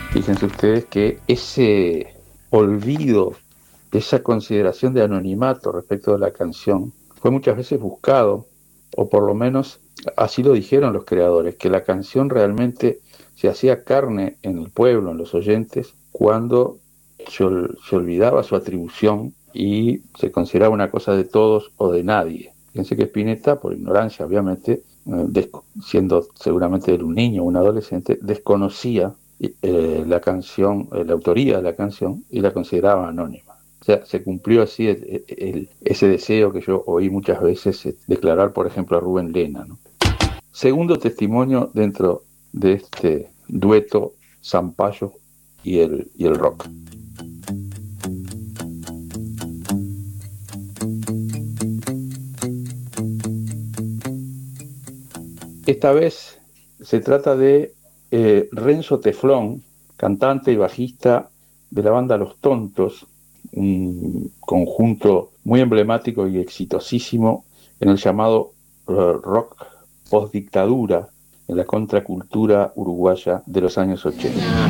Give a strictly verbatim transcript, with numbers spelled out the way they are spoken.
Fíjense ustedes que ese olvido, esa consideración de anonimato respecto de la canción, fue muchas veces buscado, o por lo menos así lo dijeron los creadores, que la canción realmente se hacía carne en el pueblo, en los oyentes, cuando se, ol- se olvidaba su atribución y se consideraba una cosa de todos o de nadie. Fíjense que Spinetta, por ignorancia obviamente, eh, desco- siendo seguramente él un niño o un adolescente, desconocía eh, la canción, eh, la autoría de la canción y la consideraba anónima. O sea, se cumplió así el, el, ese deseo que yo oí muchas veces eh, declarar, por ejemplo, a Rubén Lena, ¿no? Segundo testimonio dentro de este dueto Zampayo y el, y el rock. Esta vez se trata de eh, Renzo Teflón, cantante y bajista de la banda Los Tontos, un conjunto muy emblemático y exitosísimo en el llamado eh, rock post-dictadura, en la contracultura uruguaya de los años ochenta.